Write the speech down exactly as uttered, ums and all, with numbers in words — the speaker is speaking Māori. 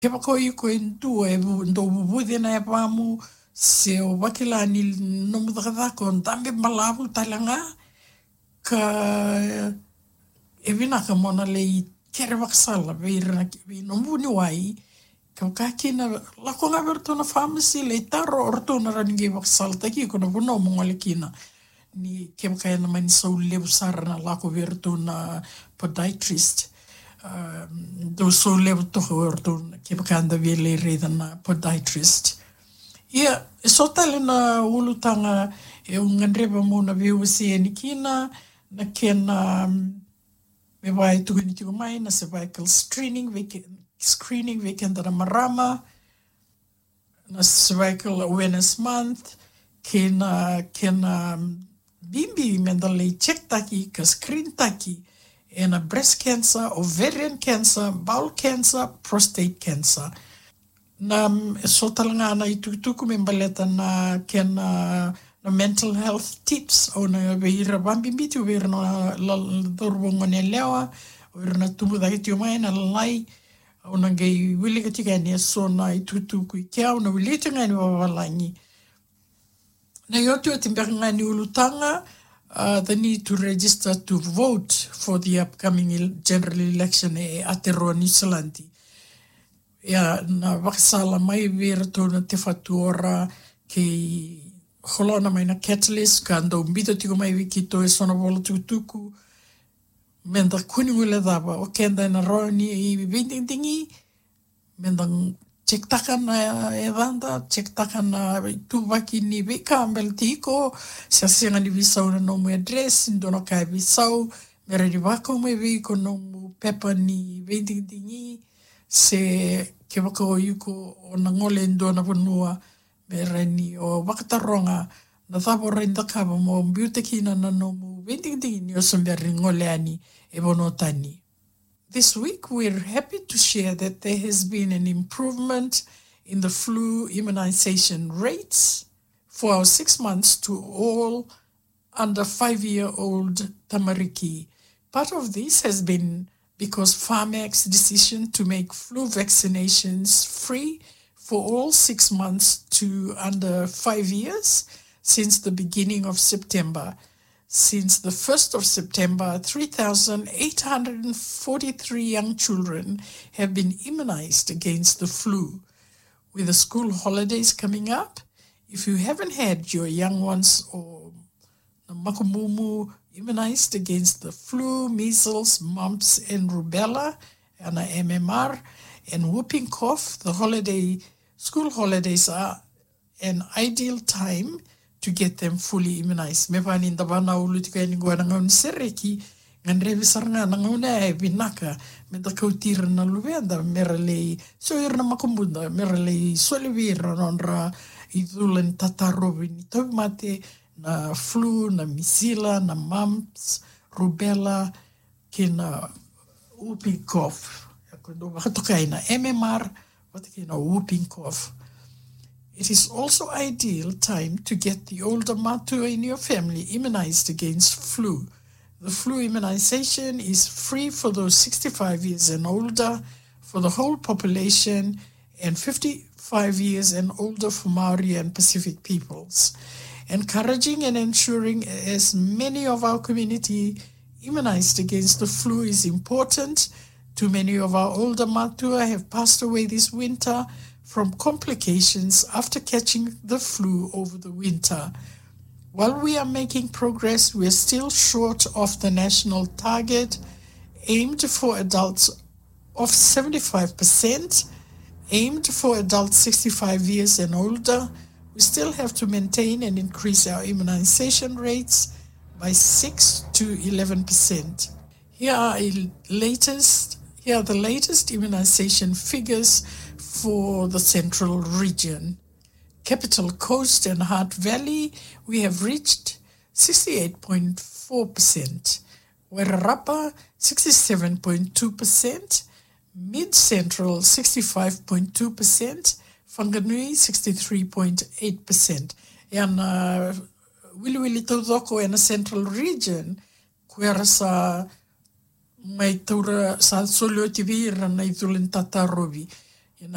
Ke wako i ko entu e ndo bubudi na e pamu se o wakila ni no mudakada ko ndambe malabu talanga ka e vina ka mona le i kere waksala veira vi no muni wai ka kakina la ko nga vertona pharmacy le taro ortona rangi waksala taki ko no buno mongole kina ni ke kaya na mani so le usara na la ko vertona podiatrist um, do so le to ortona ke kaya da vele reda na podiatrist ia e so tale na ulutanga e ungandreba mona viu si ni kina na kena me vai tuku ni tuku mai na cervical screening weekend screening weekend na marama na cervical awareness month kena kena bimbi mendale check taki ka screen taki and a breast cancer, ovarian cancer, bowel cancer, prostate cancer. Na so talanga na itutuku me baleta na kena na mental health tips o na veira bambimbi tu veira na dorbo ne lewa o na tumu da ki mai na lai o na gei wili ka tika ni so na itutuku i kia o na wili tinga ni wawalangi na yotu atimbeka ni ulutanga uh, the need to register to vote for the upcoming general election e Aotearoa New Zealand. Ia na wakasala mai vera tona te whatuora ki holona mai na catalyst ka ando mbito tiko mai wiki to e sona wola tukutuku menda kuningu le daba o kenda na roni i vintingi menda check taka na e vanda check taka na tuvaki ni vika ambel tiko sia singa ni visau na nomu address ndono kai visau mera ni wako mai viko nomu pepa ni vintingi se ke waka o yuko o na ngole ndo na vanua me reni o wakataronga na thabo renda kaba mo mbiute kina na nomu vintingi ni o samberi ngole ani e bonotani. This week we're happy to share that there has been an improvement in the flu immunization rates for our six months to all under five-year-old tamariki. Part of this has been because Pharmac's decision to make flu vaccinations free for all six months to under five years since the beginning of September. Since the first of September, three thousand eight hundred forty-three young children have been immunized against the flu. With the school holidays coming up, if you haven't had your young ones or makumumu immunized against the flu, measles, mumps, and rubella, and a M M R, and whooping cough, the holiday school holidays are an ideal time to get them fully immunized. Me pani inda bana ulu tika ni gua nangau ni sereki, ngan revi saranga nangau na e binaka, me da kautira na luwenda, mera lei, so irna makumbunda, mera lei, sole vira nonra, idulen tatarobi ni tau mate, na flu, na misila, na mumps, rubella, ke na whooping cough. Kundo wakatokai na M M R, watake na whooping cough. It is also ideal time to get the older matua in your family immunized against flu. The flu immunization is free for those sixty-five years and older for the whole population and fifty-five years and older for Maori and Pacific peoples. Encouraging and ensuring as many of our community immunized against the flu is important. Too many of our older matua have passed away this winter from complications after catching the flu over the winter. While we are making progress, we are still short of the national target aimed for adults of seventy-five percent, aimed for adults sixty-five years and older. We still have to maintain and increase our immunization rates by six to eleven percent. Here are latest, here are the latest immunization figures for the Central Region. Capital Coast and Hart Valley, we have reached sixty-eight point four percent. Wairarapa, sixty-seven point two percent. Mid-Central, sixty-five point two percent. Whanganui, sixty-three point eight percent. And uh, Wili Wili Taudoko in the Central Region, kuera sa mai taura sa solio tivira na idulin tatarobi.